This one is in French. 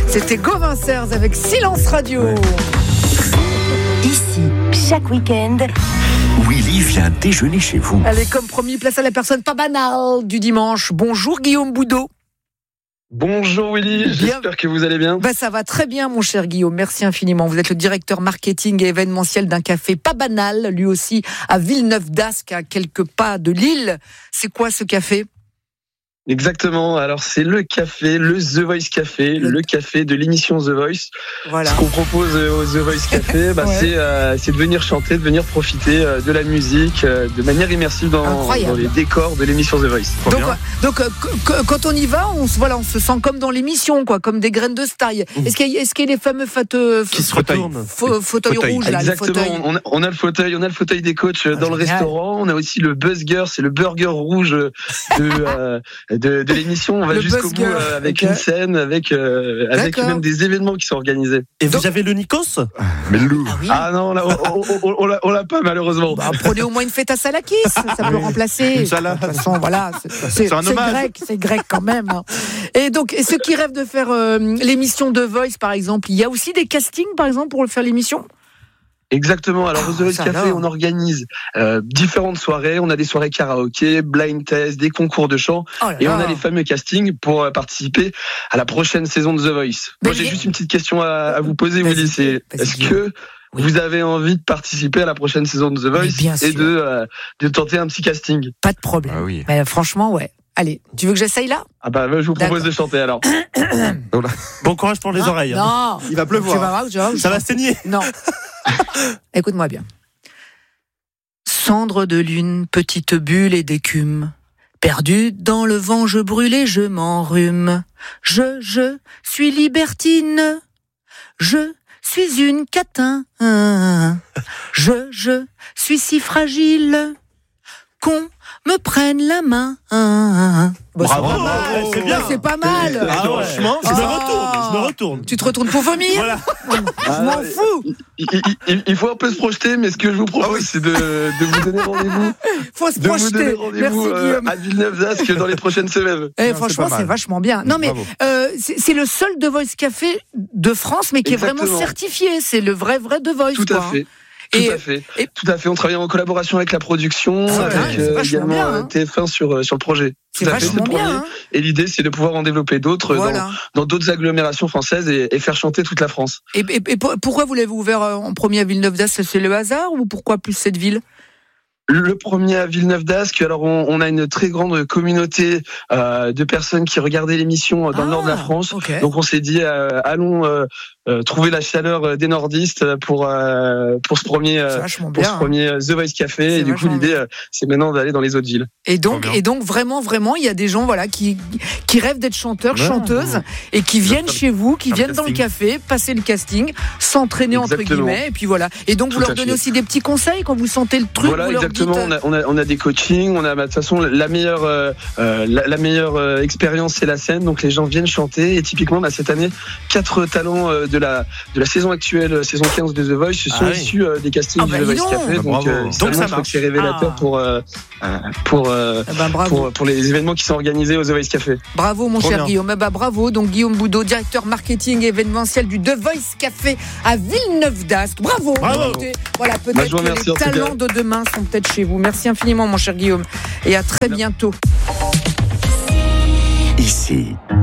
C'était Gauvin Serres avec Silence Radio. Ici, chaque week-end, Willy vient déjeuner chez vous. Allez, comme promis, place à la personne pas banale du dimanche. Bonjour Guillaume Boudot. Bonjour Willy, j'espère que vous allez bien. Ça va très bien mon cher Guillaume, merci infiniment. Vous êtes le directeur marketing et événementiel d'un café pas banal, lui aussi à Villeneuve-d'Ascq, à quelques pas de Lille. C'est quoi ce café ? Exactement, alors c'est le café, le The Voice Café, le café de l'émission The Voice. Voilà. Ce qu'on propose au The Voice Café, c'est de venir chanter, de venir profiter de la musique de manière immersive dans les décors de l'émission The Voice. Donc, quand on y va, on se sent comme dans l'émission, quoi, comme des graines de staille. Est-ce qu'il y a les fameux qui se retournent, fauteuils rouges là? Exactement, on a le fauteuil des coachs dans le restaurant. On a aussi le Buzzger, c'est le burger rouge de l'émission. On va jusqu'au bout avec une scène, avec même des événements qui sont organisés. Et vous avez le Nikos ? Mais loup. Ah non, là, on l'a pas malheureusement. Prenez au moins une fête à Salakis, ça peut remplacer. De toute façon, voilà, c'est grec quand même. Et donc, ceux qui rêvent de faire l'émission de Voice, par exemple, il y a aussi des castings, par exemple, pour faire l'émission ? Exactement. Alors, au The Voice Café, on organise différentes soirées. On a des soirées karaoké, blind test, des concours de chant. Et on a les fameux castings pour participer à la prochaine saison de The Voice. Moi, j'ai juste une petite question à vous poser, Willy. Est-ce que vous avez envie de participer à la prochaine saison de The Voice et de tenter un petit casting ? Pas de problème. Ah oui. Mais franchement, ouais. Allez, tu veux que j'essaye là ? Je vous propose de chanter alors. Bon courage pour les oreilles. Non. Il va pleuvoir. Ça va saigner. Non. Écoute-moi bien. Cendre de lune, petite bulle et d'écume. Perdue dans le vent, je brûle et je m'enrhume. Je suis libertine. Je suis une catin. Je suis si fragile qu'on me prenne la main. Bravo, c'est bien, c'est pas mal. Franchement, je me retourne. Tu te retournes pour vomir ? Voilà. Je m'en fous. Il faut un peu se projeter, mais ce que je vous propose, c'est de vous donner rendez-vous. Faut se projeter. Merci Guillaume. À Villeneuve-d'Ascq dans les prochaines semaines. Franchement, c'est vachement bien. Non mais c'est le seul The Voice Café de France, mais qui est vraiment certifié. C'est le vrai The Voice. Tout à fait. Tout à fait. On travaille en collaboration avec la production, avec également TF1 sur le projet. C'est vachement bien. Et l'idée, c'est de pouvoir en développer d'autres dans d'autres agglomérations françaises et faire chanter toute la France. Et pourquoi vous l'avez ouvert en premier à Villeneuve-d'Ascq ? C'est le hasard ou pourquoi plus cette ville ? Le premier à Villeneuve-d'Ascq, alors on a une très grande communauté de personnes qui regardaient l'émission dans le nord de la France. Okay. Donc on s'est dit allons trouver la chaleur des nordistes pour ce premier The Voice Café. Et du coup l'idée c'est maintenant d'aller dans les autres villes. Et donc vraiment il y a des gens qui rêvent d'être chanteurs, chanteuses et qui viennent chez vous, qui viennent dans le café, passer le casting, s'entraîner entre guillemets et puis voilà. Et donc vous leur donnez aussi des petits conseils quand vous sentez le truc. Voilà, exactement. On a des coachings, on a de toute façon la meilleure expérience c'est la scène, donc les gens viennent chanter et typiquement cette année 4 talents de la saison actuelle, saison 15 de The Voice se sont issus des castings du The Voice Café, donc ça je crois que c'est révélateur pour les événements qui sont organisés au The Voice Café. Bravo mon cher Guillaume, bravo. Donc Guillaume Boudot, directeur marketing et événementiel du The Voice Café à Villeneuve-d'Ascq. Bravo. Voilà, peut-être que les talents de demain sont peut-être chez vous. Merci infiniment mon cher Guillaume et à très bientôt. Ici